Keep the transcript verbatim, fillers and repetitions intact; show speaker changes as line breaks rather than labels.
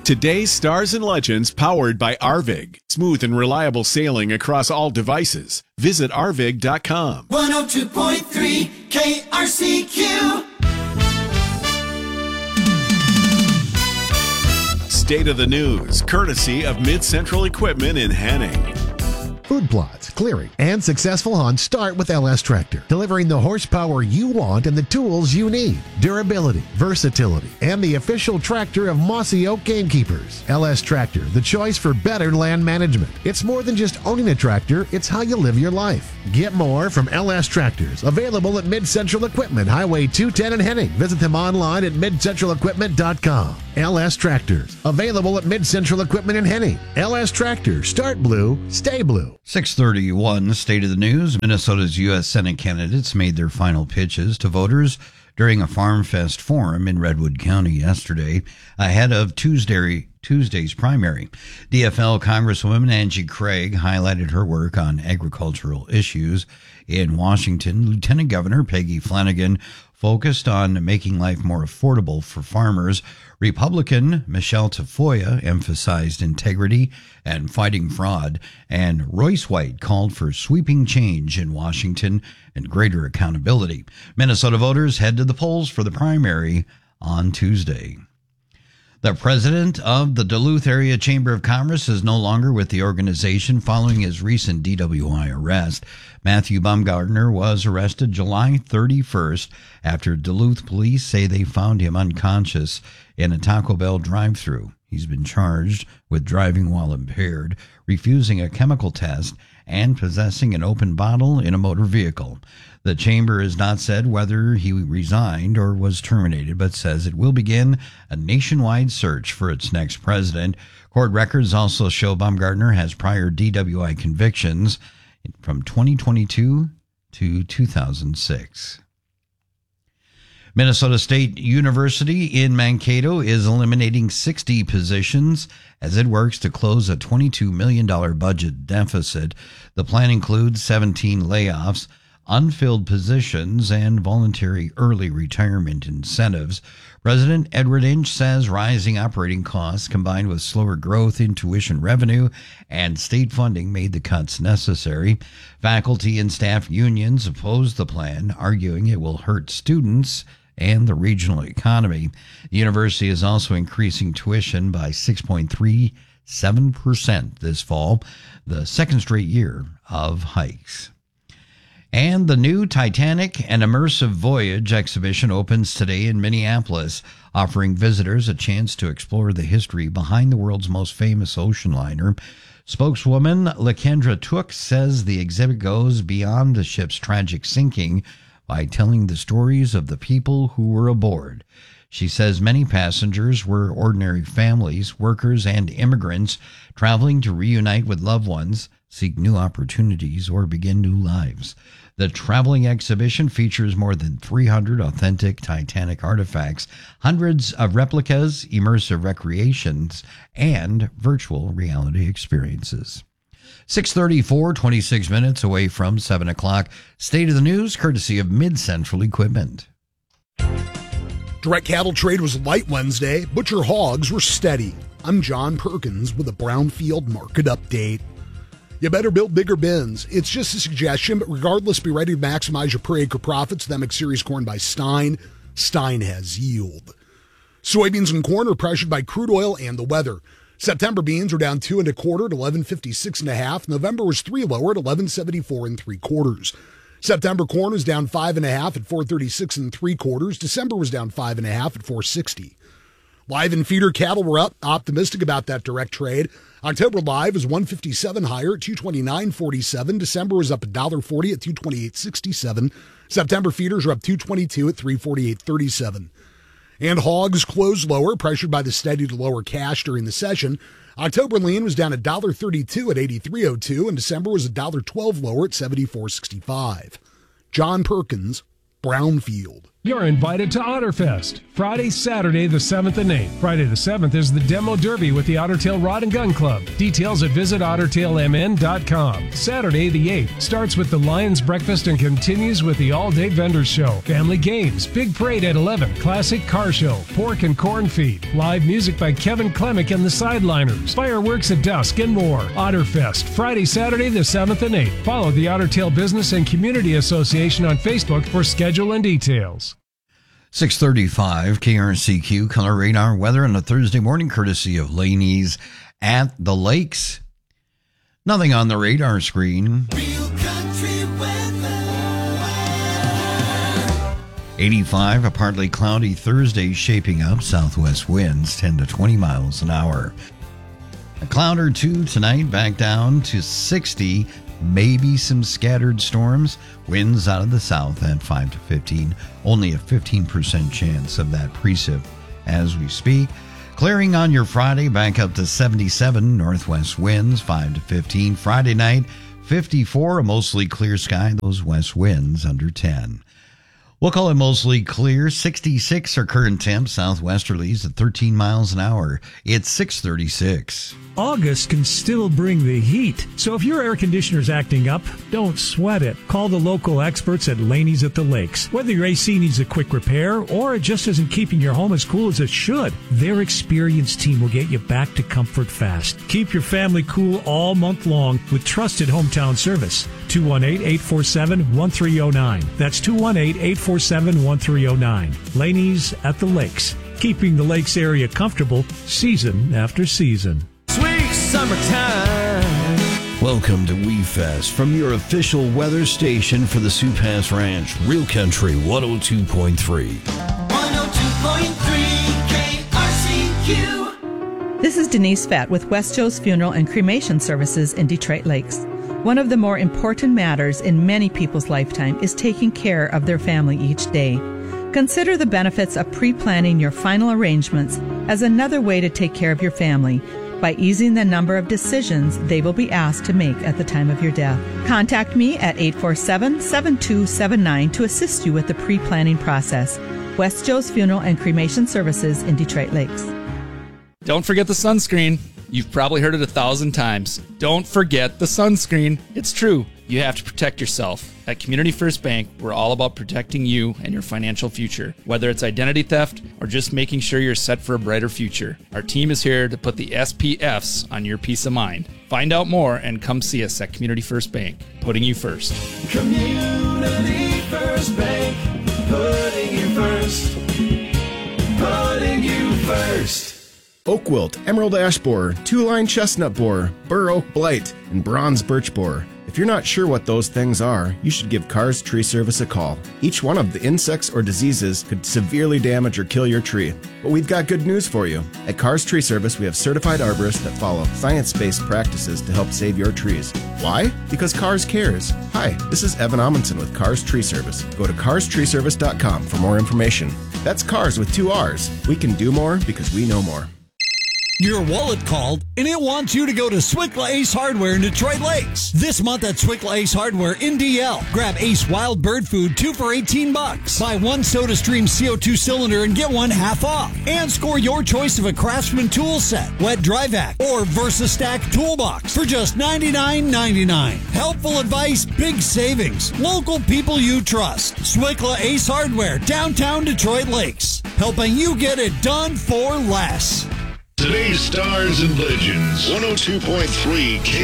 Today's Stars and Legends powered by Arvig. Smooth and reliable sailing across all devices. Visit arvig dot com.
one oh two point three K R C Q.
State of the news, courtesy of Mid-Central Equipment in Henning.
Food plots, clearing, and successful hunts start with L S Tractor, delivering the horsepower you want and the tools you need. Durability, versatility, and the official tractor of Mossy Oak Gamekeepers. L S Tractor, the choice for better land management. It's more than just owning a tractor, it's how you live your life. Get more from L S Tractors, available at Mid-Central Equipment, Highway two ten in Henning. Visit them online at mid central equipment dot com. L S Tractors, available at Mid-Central Equipment in Henning. L S Tractors, start blue, stay blue.
six thirty-one, State of the News. Minnesota's U S Senate candidates made their final pitches to voters during a Farm Fest forum in Redwood County yesterday, ahead of Tuesday, Tuesday's primary. D F L Congresswoman Angie Craig highlighted her work on agricultural issues in Washington. Lieutenant Governor Peggy Flanagan focused on making life more affordable for farmers. Republican Michelle Tafoya emphasized integrity and fighting fraud, and Royce White called for sweeping change in Washington and greater accountability. Minnesota voters head to the polls for the primary on Tuesday. The president of the Duluth Area Chamber of Commerce is no longer with the organization following his recent D W I arrest. Matthew Baumgartner was arrested July thirty-first after Duluth police say they found him unconscious in a Taco Bell drive-thru. He's been charged with driving while impaired, refusing a chemical test, and possessing an open bottle in a motor vehicle. The chamber has not said whether he resigned or was terminated, but says it will begin a nationwide search for its next president. Court records also show Baumgartner has prior D W I convictions from twenty twenty-two to two thousand six. Minnesota State University in Mankato is eliminating sixty positions as it works to close a twenty-two million dollars budget deficit. The plan includes seventeen layoffs, unfilled positions, and voluntary early retirement incentives. President Edward Inch says rising operating costs combined with slower growth in tuition revenue and state funding made the cuts necessary. Faculty and staff unions oppose the plan, arguing it will hurt students and the regional economy. The university is also increasing tuition by six point three seven percent this fall, the second straight year of hikes. And the new Titanic and Immersive Voyage exhibition opens today in Minneapolis, offering visitors a chance to explore the history behind the world's most famous ocean liner. Spokeswoman Lakendra Took says the exhibit goes beyond the ship's tragic sinking by telling the stories of the people who were aboard. She says many passengers were ordinary families, workers, and immigrants traveling to reunite with loved ones, seek new opportunities, or begin new lives. The traveling exhibition features more than three hundred authentic Titanic artifacts, hundreds of replicas, immersive recreations, and virtual reality experiences. six thirty-four, twenty-six minutes away from seven o'clock. State of the News, courtesy of Mid-Central Equipment.
Direct cattle trade was light Wednesday. Butcher hogs were steady. I'm John Perkins with a Brownfield market update. You better build bigger bins. It's just a suggestion, but regardless, be ready to maximize your per acre profits. The mixed series corn by Stein. Stein has yield. Soybeans and corn are pressured by crude oil and the weather. September beans were down two and a quarter at eleven fifty-six and a half. November was three lower at eleven seventy-four and three quarters. September corn was down five and a half at four thirty-six and three quarters. December was down five and a half at four sixty. Live and feeder cattle were up. Optimistic about that direct trade. October live is one fifty-seven higher at two twenty-nine forty-seven. December was up one dollar forty at two twenty-eight sixty-seven. September feeders are up two twenty-two at three forty-eight thirty-seven. And hogs closed lower, pressured by the steady to lower cash during the session. October lean was down one dollar thirty-two at eighty-three oh two, and December was one dollar twelve lower at seventy-four sixty-five. John Perkins, Brownfield.
You're invited to Otterfest, Friday, Saturday the seventh and eighth. Friday the seventh is the Demo Derby with the Ottertail Rod and Gun Club. Details at visit otter tail m n dot com. Saturday the eighth starts with the Lions Breakfast and continues with the All-Day Vendors Show. Family games, big parade at eleven, classic car show, pork and corn feed, live music by Kevin Klemick and the Sideliners, fireworks at dusk and more. Otterfest, Friday, Saturday the seventh and eighth. Follow the Ottertail Business and Community Association on Facebook for schedule and details.
six thirty-five K R C Q color radar weather on a Thursday morning courtesy of Laney's at the Lakes. Nothing on the radar screen.
Real country weather.
eighty-five, a partly cloudy Thursday shaping up. Southwest winds ten to twenty miles an hour. A cloud or two tonight, back down to sixty. Maybe some scattered storms. Winds out of the south at five to fifteen. Only a fifteen percent chance of that precip as we speak. Clearing on your Friday, back up to seventy-seven. Northwest winds five to fifteen. Friday night, fifty-four. A mostly clear sky. Those west winds under ten. We'll call it mostly clear. sixty-six are current temps. Southwesterlies at thirteen miles an hour. It's six thirty-six.
August can still bring the heat. So if your air conditioner's acting up, don't sweat it. Call the local experts at Laney's at the Lakes. Whether your A C needs a quick repair or it just isn't keeping your home as cool as it should, their experienced team will get you back to comfort fast. Keep your family cool all month long with trusted hometown service. two one eight, eight four seven, one three zero nine. That's two one eight, eight four seven, one three zero nine. Laney's at the Lakes. Keeping the Lakes area comfortable season after season.
Sweet summertime.
Welcome to WeFest from your official weather station for the Sioux Pass Ranch, Real Country one oh two point three.
one oh two point three K R C Q.
This is Denise Fett with West Joe's Funeral and Cremation Services in Detroit Lakes. One of the more important matters in many people's lifetime is taking care of their family each day. Consider the benefits of pre-planning your final arrangements as another way to take care of your family by easing the number of decisions they will be asked to make at the time of your death. Contact me at eight four seven, seven two seven nine to assist you with the pre-planning process. West Joe's Funeral and Cremation Services in Detroit Lakes.
Don't forget the sunscreen. You've probably heard it a thousand times. Don't forget the sunscreen. It's true. You have to protect yourself. At Community First Bank, we're all about protecting you and your financial future. Whether it's identity theft or just making sure you're set for a brighter future, our team is here to put the S P Fs on your peace of mind. Find out more and come see us at Community First Bank, putting you first.
Community First Bank, putting you first. Putting you first.
Oak wilt, emerald ash borer, two-line chestnut borer, bur oak blight, and bronze birch borer. If you're not sure what those things are, you should give Carr's Tree Service a call. Each one of the insects or diseases could severely damage or kill your tree. But we've got good news for you. At Carr's Tree Service, we have certified arborists that follow science-based practices to help save your trees. Why? Because Carr's cares. Hi, this is Evan Amundsen with Carr's Tree Service. Go to cars tree service dot com for more information. That's Cars with two R's. We can do more because we know more.
Your wallet called, and it wants you to go to Swickla Ace Hardware in Detroit Lakes. This month at Swickla Ace Hardware in D L, grab Ace Wild Bird Food two for eighteen bucks. Buy one SodaStream C O two cylinder and get one half off. And score your choice of a Craftsman tool set, wet dry vac, or VersaStack toolbox for just ninety-nine ninety-nine. Helpful advice, big savings. Local people you trust. Swickla Ace Hardware, downtown Detroit Lakes. Helping you get it done for less.
Today's Stars and Legends, one oh two point three K